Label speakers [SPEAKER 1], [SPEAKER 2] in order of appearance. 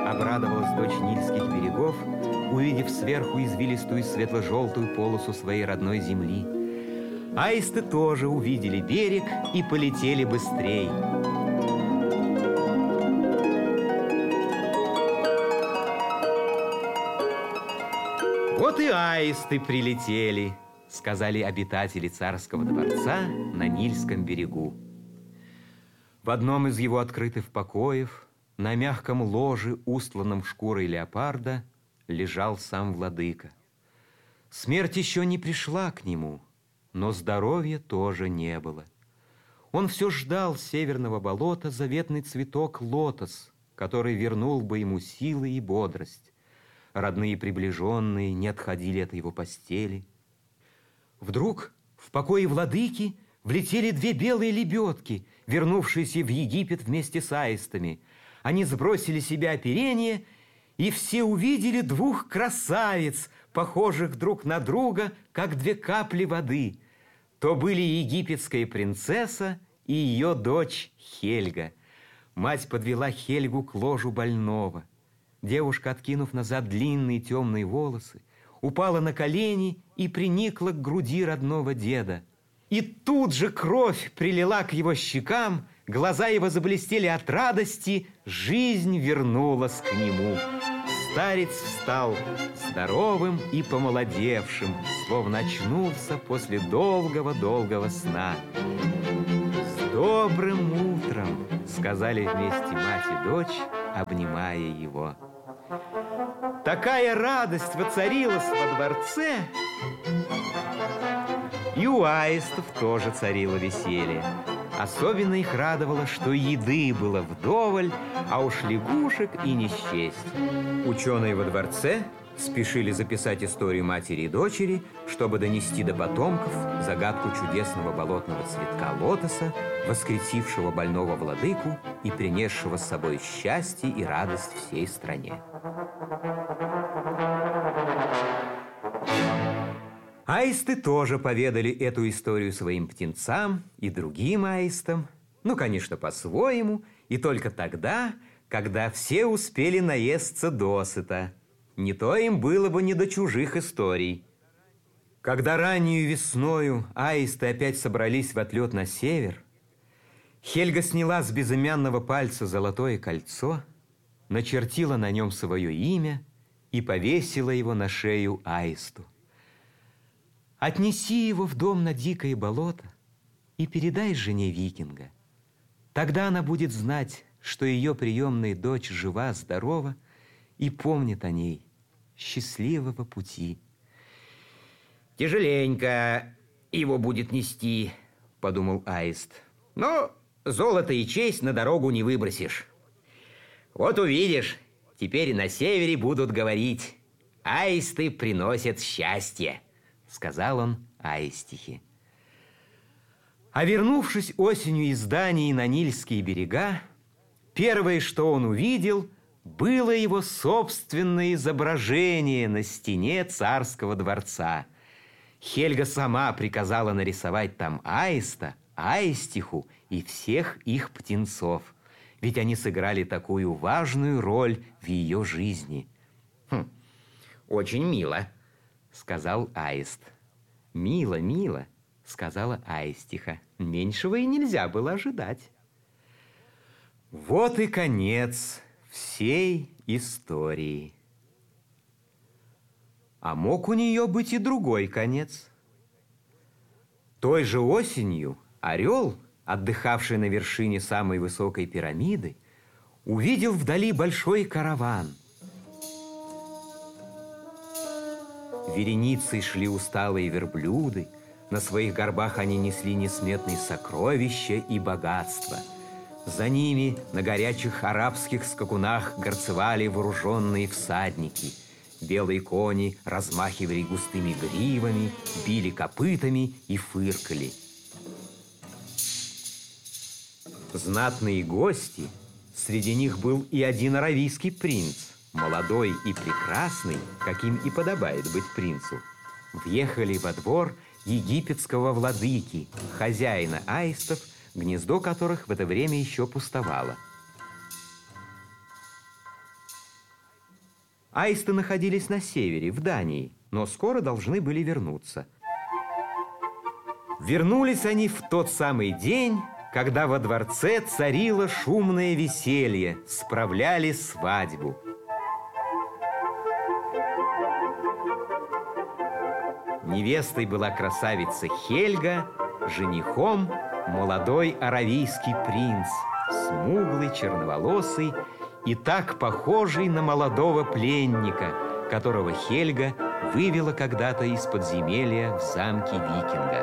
[SPEAKER 1] обрадовалась дочь Нильских берегов, увидев сверху извилистую светло-желтую полосу своей родной земли. Аисты тоже увидели берег и полетели быстрей. «Вот и аисты прилетели», — сказали обитатели царского дворца на Нильском берегу. В одном из его открытых покоев, на мягком ложе, устланном шкурой леопарда, лежал сам владыка. Смерть еще не пришла к нему, но здоровья тоже не было. Он все ждал с северного болота заветный цветок лотос, который вернул бы ему силы и бодрость. Родные и приближенные не отходили от его постели. Вдруг в покое владыки влетели две белые лебедки, вернувшиеся в Египет вместе с аистами. Они сбросили с себя оперение, и все увидели двух красавиц, похожих друг на друга, как две капли воды. То были египетская принцесса и ее дочь Хельга. Мать подвела Хельгу к ложу больного. Девушка, откинув назад длинные темные волосы, упала на колени и приникла к груди родного деда. И тут же кровь прилила к его щекам, глаза его заблестели от радости, жизнь вернулась к нему. Старец встал здоровым и помолодевшим, словно очнулся после долгого-долгого сна. «С добрым утром!» — сказали вместе мать и дочь, обнимая его. Такая радость воцарилась во дворце, и у аистов тоже царило веселье. Особенно их радовало, что еды было вдоволь, а уж лягушек и не счесть. Ученые во дворце спешили записать историю матери и дочери, чтобы донести до потомков загадку чудесного болотного цветка лотоса, воскресившего больного владыку и принесшего с собой счастье и радость всей стране. Аисты тоже поведали эту историю своим птенцам и другим аистам, ну, конечно, по-своему, и только тогда, когда все успели наесться досыта. Не то им было бы не до чужих историй. Когда раннюю весною аисты опять собрались в отлет на север, Хельга сняла с безымянного пальца золотое кольцо, начертила на нем свое имя и повесила его на шею аисту. «Отнеси его в дом на дикое болото и передай жене викинга. Тогда она будет знать, что ее приемная дочь жива, здорова и помнит о ней. Счастливого пути». «Тяжеленько его будет нести», — подумал аист. «Но золото и честь на дорогу не выбросишь. Вот увидишь, теперь на севере будут говорить: аисты приносят счастье», — сказал он аистихе. А вернувшись осенью из Дании на Нильские берега, первое, что он увидел, было его собственное изображение на стене царского дворца. Хельга сама приказала нарисовать там аиста, аистиху и всех их птенцов, ведь они сыграли такую важную роль в ее жизни. «Очень мило», — сказал аист. «Мило, мило», — сказала аистиха. Меньшего и нельзя было ожидать. Вот и конец всей истории. А мог у нее быть и другой конец. Той же осенью орел, отдыхавший на вершине самой высокой пирамиды, увидел вдали большой караван. Вереницей шли усталые верблюды, на своих горбах они несли несметные сокровища и богатства. За ними на горячих арабских скакунах горцевали вооруженные всадники. Белые кони размахивали густыми гривами, били копытами и фыркали. Знатные гости, среди них был и один аравийский принц, молодой и прекрасный, каким и подобает быть принцу, въехали во двор египетского владыки, хозяина аистов, гнездо которых в это время еще пустовало. Аисты находились на севере, в Дании, но скоро должны были вернуться. Вернулись они в тот самый день, когда во дворце царило шумное веселье, справляли свадьбу. Невестой была красавица Хельга, женихом молодой аравийский принц, смуглый, черноволосый и так похожий на молодого пленника, которого Хельга вывела когда-то из подземелья в замке Викинга.